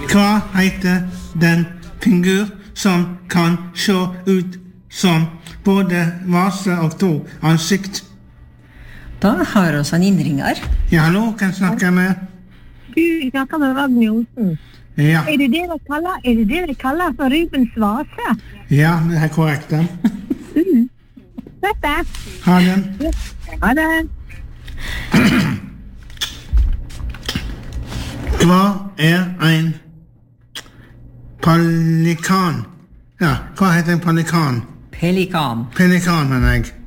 Hva heter den figur som kan se ut som både vase og to ansikt? Da har vi en innringer. Ja, hallo, kan snakke med? Du snakker med Ragnar Olsen. Ja. Er det dere kaller for Rubens vase? Ja, det er korrekt. Dette. Ha det. Ha det. Hva er en pelikan? Ja, hva heter en pelikan? Pelikan. Pelikan, mener jeg.